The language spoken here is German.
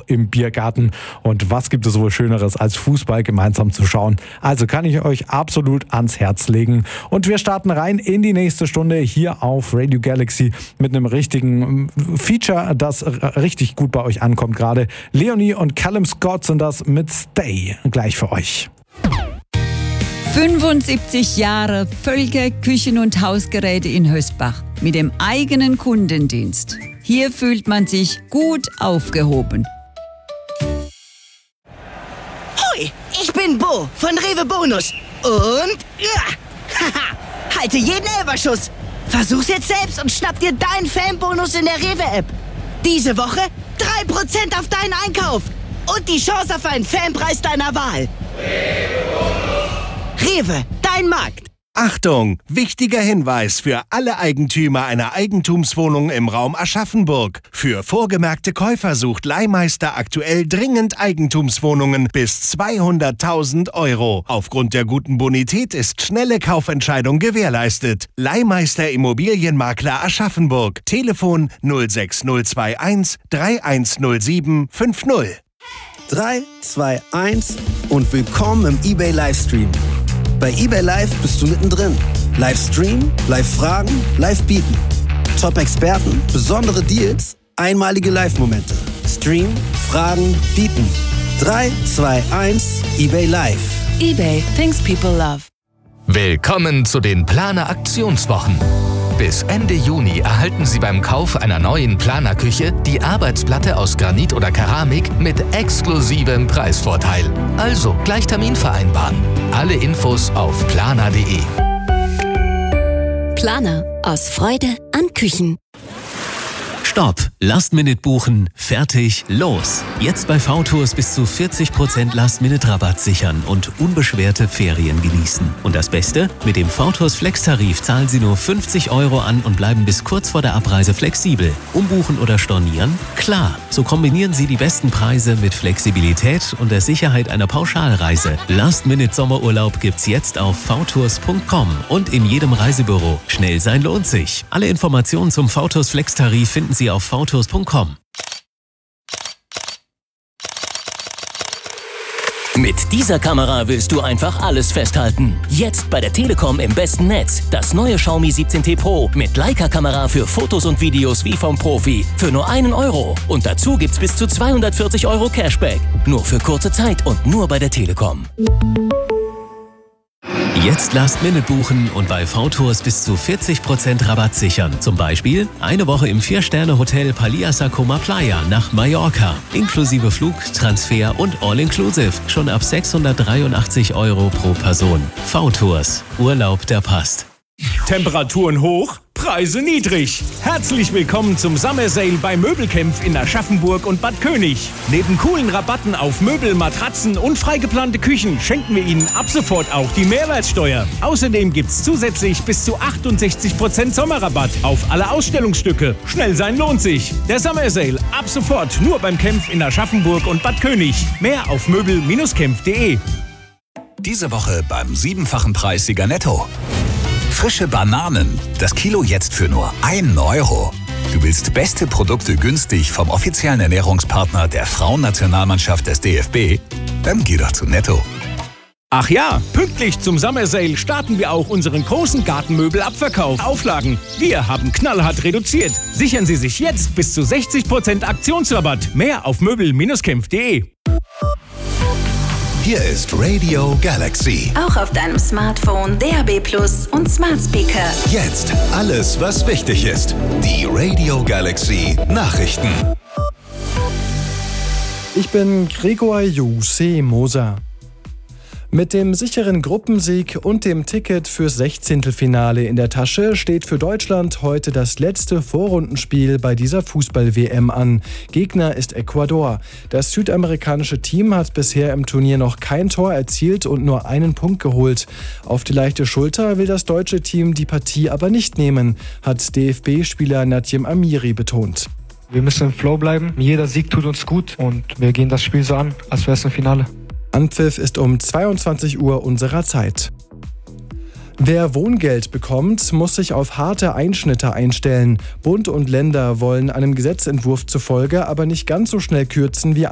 im Biergarten. Und was gibt es wohl Schöneres, als Fußball gemeinsam zu schauen? Also kann ich euch absolut ans Herz legen. Und wir starten rein in die nächste Stunde hier auf Radio Galaxy mit einem richtigen Feature, das richtig gut bei euch ankommt gerade. Leonie und Callum Scott sind das mit Stay gleich für euch. 75 Jahre Völker Küchen- und Hausgeräte in Hösbach mit dem eigenen Kundendienst. Hier fühlt man sich gut aufgehoben. Hoi, ich bin Bo von Rewe Bonus. Und haha, halte jeden Elberschuss. Versuch's jetzt selbst und schnapp dir deinen Fanbonus in der Rewe-App. Diese Woche 3% auf deinen Einkauf und die Chance auf einen Fanpreis deiner Wahl. Rewe, dein Markt. Achtung! Wichtiger Hinweis für alle Eigentümer einer Eigentumswohnung im Raum Aschaffenburg. Für vorgemerkte Käufer sucht Leihmeister aktuell dringend Eigentumswohnungen bis 200.000 €. Aufgrund der guten Bonität ist schnelle Kaufentscheidung gewährleistet. Leihmeister Immobilienmakler Aschaffenburg. Telefon 06021 3107 50. 3, 2, 1 und willkommen im eBay Livestream. Bei eBay Live bist du mittendrin. Livestream, Live-Fragen, Live-Bieten. Top-Experten, besondere Deals, einmalige Live-Momente. Stream, Fragen, Bieten. 3, 2, 1, eBay Live. eBay, things people love. Willkommen zu den Planer Aktionswochen. Bis Ende Juni erhalten Sie beim Kauf einer neuen Planerküche die Arbeitsplatte aus Granit oder Keramik mit exklusivem Preisvorteil. Also gleich Termin vereinbaren. Alle Infos auf planer.de. Planer, aus Freude an Küchen. Stopp! Last-Minute buchen, fertig, los! Jetzt bei VTours bis zu 40% Last-Minute-Rabatt sichern und unbeschwerte Ferien genießen. Und das Beste? Mit dem VTours Flex-Tarif zahlen Sie nur 50 € an und bleiben bis kurz vor der Abreise flexibel. Umbuchen oder stornieren? Klar! So kombinieren Sie die besten Preise mit Flexibilität und der Sicherheit einer Pauschalreise. Last-Minute-Sommerurlaub gibt's jetzt auf vtours.com und in jedem Reisebüro. Schnell sein lohnt sich. Alle Informationen zum VTours Flex-Tarif finden Sie auf vtours.com. Mit dieser Kamera willst du einfach alles festhalten. Jetzt bei der Telekom im besten Netz. Das neue Xiaomi 17T Pro mit Leica-Kamera für Fotos und Videos wie vom Profi. Für nur 1 €. Und dazu gibt's bis zu 240 € Cashback. Nur für kurze Zeit und nur bei der Telekom. Jetzt Last-Minute buchen und bei VTours bis zu 40% Rabatt sichern. Zum Beispiel eine Woche im 4-Sterne-Hotel Paliasa Coma Playa nach Mallorca. Inklusive Flug, Transfer und All-Inclusive. Schon ab 683 € pro Person. VTours. Urlaub, der passt. Temperaturen hoch, Preise niedrig. Herzlich willkommen zum Summer Sale bei Möbelkämpf in Aschaffenburg und Bad König. Neben coolen Rabatten auf Möbel, Matratzen und freigeplante Küchen schenken wir Ihnen ab sofort auch die Mehrwertsteuer. Außerdem gibt's zusätzlich bis zu 68% Sommerrabatt auf alle Ausstellungsstücke. Schnell sein lohnt sich. Der Summer Sale ab sofort nur beim Kämpf in Aschaffenburg und Bad König. Mehr auf möbel-kämpf.de. Diese Woche beim 7-fachen Preissieger Netto. Frische Bananen. Das Kilo jetzt für nur 1 €. Du willst beste Produkte günstig vom offiziellen Ernährungspartner der Frauennationalmannschaft des DFB? Dann geh doch zu Netto. Ach ja, pünktlich zum Summer Sale starten wir auch unseren großen Gartenmöbelabverkauf. Auflagen. Wir haben knallhart reduziert. Sichern Sie sich jetzt bis zu 60% Aktionsrabatt. Mehr auf möbel-kämpf.de. Hier ist Radio Galaxy. Auch auf deinem Smartphone, DAB+ und Smart Speaker. Jetzt alles, was wichtig ist. Die Radio Galaxy Nachrichten. Ich bin Gregor Moser. Mit dem sicheren Gruppensieg und dem Ticket fürs 16. in der Tasche steht für Deutschland heute das letzte Vorrundenspiel bei dieser Fußball-WM an. Gegner ist Ecuador. Das südamerikanische Team hat bisher im Turnier noch kein Tor erzielt und nur einen Punkt geholt. Auf die leichte Schulter will das deutsche Team die Partie aber nicht nehmen, hat DFB-Spieler Nadjem Amiri betont. Wir müssen im Flow bleiben. Jeder Sieg tut uns gut und wir gehen das Spiel so an, als wäre es ein Finale. Anpfiff ist um 22 Uhr unserer Zeit. Wer Wohngeld bekommt, muss sich auf harte Einschnitte einstellen. Bund und Länder wollen einem Gesetzentwurf zufolge aber nicht ganz so schnell kürzen wie